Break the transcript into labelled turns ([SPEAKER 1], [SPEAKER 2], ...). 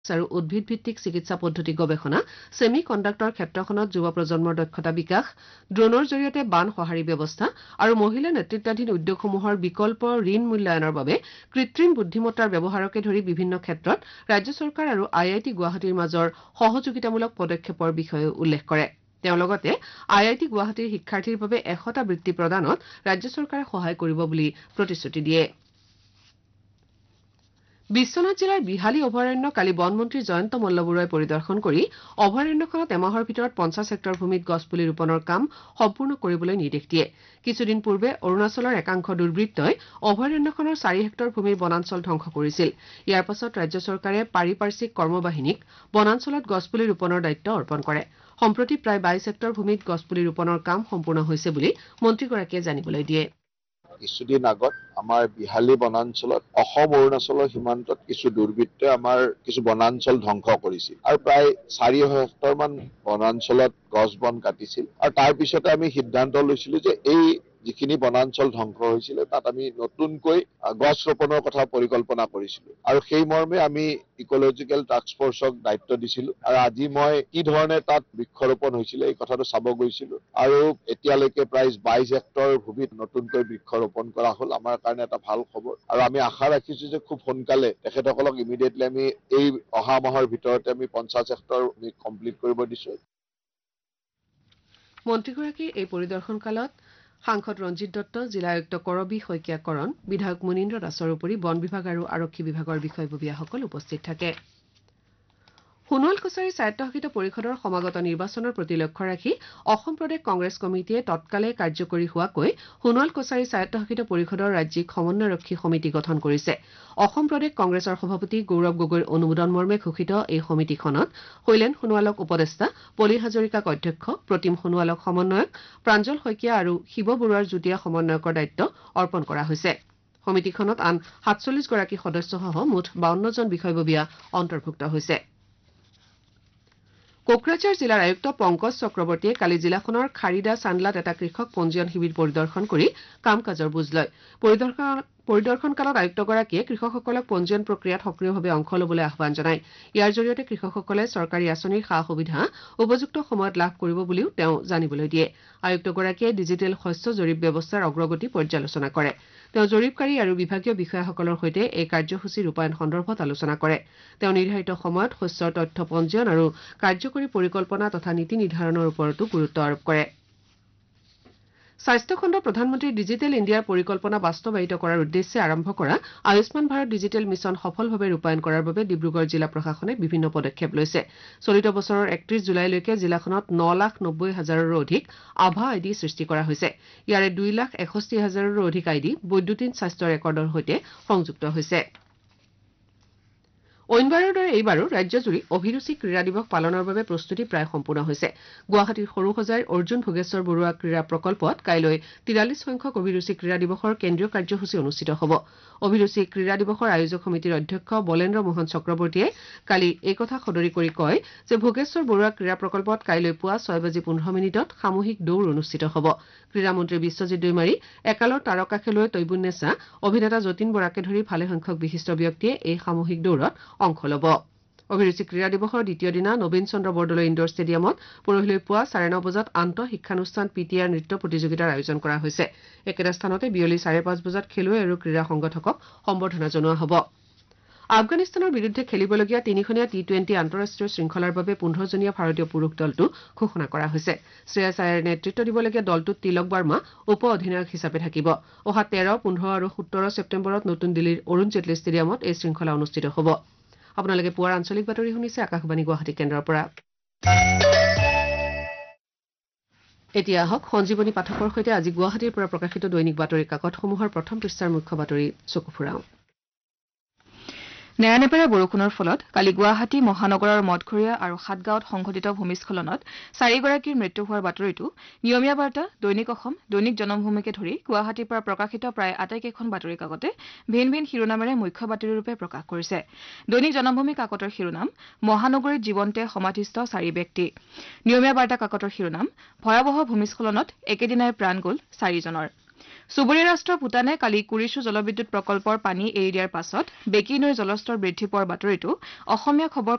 [SPEAKER 1] আৰু উদ্ভিদ ভিত্তিক চিকিৎসা পদ্ধতি গৱেষণা, ছেমি কণ্ডাক্টৰ ক্ষেত্ৰখনত যুৱ প্ৰজন্মৰ দক্ষতা বিকাশ, ড্ৰোনৰ জৰিয়তে বান সঁহাৰি ব্যৱস্থা আৰু মহিলা নেতৃত্বাধীন উদ্যোগসমূহৰ বিকল্প ঋণ মূল্যায়নৰ বাবে কৃত্ৰিম বুদ্ধিমত্তাৰ ব্যৱহাৰকে ধৰি বিভিন্ন ক্ষেত্ৰত ৰাজ্য চৰকাৰ আৰু IIT গুৱাহাটীৰ মাজৰ সহযোগিতামূলক পদক্ষেপৰ বিষয়ে উল্লেখ কৰে। তেওঁ লগতে IIT গুৱাহাটীৰ শিক্ষাৰ্থীৰ বাবে 100টা বৃত্তি প্ৰদানত ৰাজ্য চৰকাৰে সহায় কৰিব বুলি প্ৰতিশ্ৰুতি দিয়ে। বিশ্বনাথ জিলাৰ বিহালী অভয়াৰণ্য কালি বনমন্ত্ৰী জয়ন্ত মল্লবৰুৱাই পৰিদৰ্শন কৰি অভয়াৰণ্যখনত এমাহৰ ভিতৰত 50 হেক্টৰ ভূমিত গছপুলি ৰোপণৰ কাম সম্পূৰ্ণ কৰিবলৈ নিৰ্দেশ দিয়ে। কিছুদিন পূৰ্বে অৰুণাচলৰ একাংশ দুৰ্বৃত্তই অভয়াৰণ্যখনৰ 4 হেক্টৰ ভূমিৰ বনাঞ্চল ধ্বংস কৰিছিল। ইয়াৰ পাছত ৰাজ্য চৰকাৰে পাৰিপাৰ্শ্বিক কৰ্মবাহিনীক বনাঞ্চলত গছপুলি ৰোপণৰ দায়িত্ব অৰ্পণ কৰে। সম্প্ৰতি প্ৰায় 22 হেক্টৰ ভূমিত গছপুলি ৰোপণৰ কাম সম্পূৰ্ণ হৈছে বুলি মন্ত্ৰীগৰাকীয়ে জানিবলৈ দিয়ে।
[SPEAKER 2] কিছুদিন আগত আমাৰ বিহালী বনাঞ্চলত অসম অৰুণাচলৰ সীমান্তত কিছু দুৰ্বৃত্তই আমাৰ কিছু বনাঞ্চল ধ্বংস কৰিছিল আৰু প্ৰায় 4 হেক্টৰ মান বনাঞ্চলত গছ বন কাটিছিল আৰু তাৰ পিছতে আমি সিদ্ধান্ত লৈছিলো যে এই যিখিনি বনাঞ্চল ধ্বংস হৈছিলে তাত আমি নতুনকৈ গছ ৰোপণৰ কথা পৰিকল্পনা কৰিছিলো আৰু সেই মৰ্মে আমি ইকলজিকেল টাস্ক ফৰ্চক দায়িত্ব দিছিলো আৰু আজি মই কি ধৰণে তাত বৃক্ষৰোপণ হৈছিলে এই কথাটো চাব গৈছিলো আৰু এতিয়ালৈকে প্ৰায় 22 হেক্টৰ ভূমিত নতুনকৈ বৃক্ষৰোপণ কৰা হ'ল। আমাৰ কাৰণে এটা ভাল খবৰ আৰু আমি আশা ৰাখিছো যে খুব সোনকালে তেখেতসকলক ইমিডিয়েটলি আমি এই অহা মাহৰ ভিতৰতে আমি 50 হেক্টৰ কমপ্লিট কৰিব দিছো।
[SPEAKER 1] মন্ত্ৰীগৰাকীৰ এই পৰিদৰ্শন কালত সাংসদ ৰঞ্জিত দত্ত, জিলা আয়ুক্ত কৰবী শইকীয়া কৰণ, বিধায়ক মুনীন্দ্ৰ দাসৰ উপৰি বন বিভাগ আৰু আৰক্ষী বিভাগৰ বিষয়ববীয়াসকল উপস্থিত থাকে। সোণোৱাল কছাৰী স্বায়ত্তশাসিত পৰিষদৰ সমাগত নিৰ্বাচনৰ প্ৰতি লক্ষ্য ৰাখি অসম প্ৰদেশ কংগ্ৰেছ কমিটিয়ে তৎকালে কাৰ্যকৰী হোৱাকৈ সোণোৱাল কছাৰী স্বায়ত্তশাসিত পৰিষদৰ ৰাজ্যিক সমন্বয়ৰক্ষী সমিতি গঠন কৰিছে। অসম প্ৰদেশ কংগ্ৰেছৰ সভাপতি গৌৰৱ গগৈৰ অনুমোদন মৰ্মে ঘোষিত এই সমিতিখনত শৈলেন সোণোৱালক উপদেষ্টা, পলি হাজৰিকাক অধ্যক্ষ, প্ৰতিম সোণোৱালক সমন্বয়ক, প্ৰাঞ্জল শইকীয়া আৰু শিৱ বৰুৱাৰ যুটীয়া সমন্বয়কৰ দায়িত্ব অৰ্পণ কৰা হৈছে। সমিতিখনত আন 47 গৰাকী সদস্যসহ মুঠ 52 জন বিষয়ববীয়া অন্তৰ্ভুক্ত হৈছে। কোকৰাঝাৰ জিলাৰ আয়ুক্ত পংকজ চক্ৰৱৰ্তীয়ে কালি জিলাখনৰ খাৰিদা চান্দলাত এটা কৃষক পঞ্জীয়ন শিবিৰ পৰিদৰ্শন কৰি কাম কাজৰ বুজ লয়। পৰিদৰ্শন কালত আয়ুক্তগৰাকীয়ে কৃষকসকলক পঞ্জীয়ন প্ৰক্ৰিয়াত সক্ৰিয়ভাৱে অংশ ল'বলৈ আহ্বান জনায়। ইয়াৰ জৰিয়তে কৃষকসকলে চৰকাৰী আঁচনিৰ সা সুবিধা উপযুক্ত সময়ত লাভ কৰিব বুলিও তেওঁ জানিবলৈ দিয়ে। আয়ুক্তগৰাকীয়ে ডিজিটেল শস্য জৰীপ ব্যৱস্থাৰ অগ্ৰগতি পৰ্যালোচনা কৰে। তেওঁ জৰীপকাৰী আৰু বিভাগীয় বিষয়াসকলৰ সৈতে এই কাৰ্যসূচী ৰূপায়ণ সন্দৰ্ভত আলোচনা কৰে। তেওঁ নিৰ্ধাৰিত সময়ত শস্যৰ তথ্য পঞ্জীয়ন আৰু কাৰ্যকৰী পৰিকল্পনা তথা নীতি নিৰ্ধাৰণৰ ওপৰতো গুৰুত্ব আৰোপ কৰে। স্বাস্থ্য খণ্ডৰ প্ৰধানমন্ত্ৰী ডিজিটেল ইণ্ডিয়াৰ পৰিকল্পনা বাস্তৱায়িত কৰাৰ উদ্দেশ্যে আৰম্ভ কৰা আয়ুষ্মান ভাৰত ডিজিটেল মিছন সফলভাৱে ৰূপায়ণ কৰাৰ বাবে ডিব্ৰুগড় জিলা প্ৰশাসনে বিভিন্ন পদক্ষেপ লৈছে। চলিত বছৰৰ 31 জুলাইলৈকে জিলাখনত 9,90,000ৰো অধিক আভা আইডি সৃষ্টি কৰা হৈছে। ইয়াৰে 2,61,000ৰো অধিক আইডি বৈদ্যুতিন স্বাস্থ্য ৰেকৰ্ডৰ সৈতে সংযুক্ত হৈছে। অইনবাৰৰ দৰে এইবাৰো ৰাজ্যজুৰি অভিৰুচি ক্ৰীড়া দিৱস পালনৰ বাবে প্ৰস্তুতি প্ৰায় সম্পূৰ্ণ হৈছে। গুৱাহাটীৰ সৰুসজাইৰ অৰ্জুন ভোগেশ্বৰ বৰুৱা ক্ৰীড়া প্ৰকল্পত কাইলৈ 43 সংখ্যক অভিৰুচি ক্ৰীড়া দিৱসৰ কেন্দ্ৰীয় কাৰ্যসূচী অনুষ্ঠিত হ'ব। অভিৰুচি ক্ৰীড়া দিৱসৰ আয়োজক সমিতিৰ অধ্যক্ষ বলেন্দ্ৰ মোহন চক্ৰৱৰ্তীয়ে কালি এই কথা সদৰি কৰি কয় যে ভোগেশ্বৰ বৰুৱা ক্ৰীড়া প্ৰকল্পত কাইলৈ পুৱা 6:15 সামূহিক দৌৰ অনুষ্ঠিত হ'ব। ক্ৰীড়ামন্ত্ৰী বিশ্বজিৎ দৈমাৰী, একালৰ তাৰকা খেলুৱৈ তৈবুন্নেছা, অভিনেতা যতীন বৰাকে ধৰি ভালেসংখ্যক বিশিষ্ট ব্যক্তিয়ে এই সামূহিক দৌৰত অংশ ল'ব। অভিৰুচি ক্ৰীড়া দিৱসৰ দ্বিতীয় দিনা নবীন চন্দ্ৰ বৰদলৈ ইণ্ডোৰ ষ্টেডিয়ামত পৰহিলৈ পুৱা 9:30 বজাত আন্তঃ শিক্ষানুষ্ঠান PTR নৃত্য প্ৰতিযোগিতাৰ আয়োজন কৰা হৈছে। একেটা স্থানতে বিয়লি 5:30 বজাত খেলুৱৈ আৰু ক্ৰীড়া সংগঠকক সম্বৰ্ধনা জনোৱা হ'ব। আফগানিস্তানৰ বিৰুদ্ধে খেলিবলগীয়া 3খনীয়া T20 আন্তঃৰাষ্ট্ৰীয় শৃংখলাৰ বাবে 15জনীয়া ভাৰতীয় পুৰুষ দলটো ঘোষণা কৰা হৈছে। শ্ৰেয়াছ আয়াৰে নেতৃত্ব দিবলগীয়া দলটোত তিলক বাৰ্মা উপ অধিনায়ক হিচাপে থাকিব। অহা 13, 15 আৰু 17 ছেপ্টেম্বৰত নতুন দিল্লীৰ অৰুণ জেটলী ষ্টেডিয়ামত এই শৃংখলা অনুষ্ঠিত হ'ব। আপোনালোকে পুৱাৰ আঞ্চলিক বাতৰি শুনিছে আকাশবাণী গুৱাহাটী কেন্দ্ৰৰ পৰা। এতিয়া আহক সঞ্জীৱনী পাঠকৰ সৈতে আজি গুৱাহাটীৰ পৰা প্ৰকাশিত দৈনিক বাতৰি কাকতসমূহৰ প্ৰথম পৃষ্ঠাৰ মুখ্য বাতৰি চকু ফুৰাওঁ। নেৰানেপেৰা বৰষুণৰ ফলত কালি গুৱাহাটী মহানগৰৰ মঠঘৰীয়া আৰু সাতগাঁৱত সংঘটিত ভূমিস্খলনত 4গৰাকীৰ মৃত্যু হোৱাৰ বাতৰিটো নিয়মীয়া বাৰ্তা, দৈনিক অসম, দৈনিক জনমভূমিকে ধৰি গুৱাহাটীৰ পৰা প্ৰকাশিত প্ৰায় আটাইকেইখন বাতৰি কাকতে ভিন ভিন শিৰোনামেৰে মুখ্য বাতৰিৰূপে প্ৰকাশ কৰিছে। দৈনিক জনমভূমি কাকতৰ শিৰোনাম মহানগৰীত জীৱন্তে সমাধিস্থ 4 ব্যক্তি। নিয়মীয়া বাৰ্তা কাকতৰ শিৰোনাম ভয়াৱহ ভূমিস্খলনত একেদিনাই প্ৰাণ গ'ল 4জনৰ। চুবুৰীয়া ৰাষ্ট্ৰ ভূটানে কালি কুৰিছো জলবিদ্যুৎ প্ৰকল্পৰ পানী এৰি দিয়াৰ পাছত বেকী নৈৰ জলস্তৰ বৃদ্ধি পোৱাৰ বাতৰিটো অসমীয়া খবৰ